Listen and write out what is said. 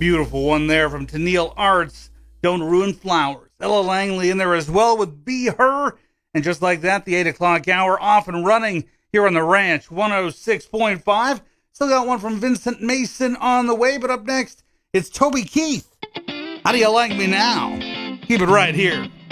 Beautiful one there from Tennille Arts. Don't Ruin Flowers. Ella Langley in there as well with Be Her. And just like that, the 8 o'clock hour off and running here on the Ranch 106.5. Still got one from Vincent Mason on the way, but up next, it's Toby Keith. How do you like me now? Keep it right here.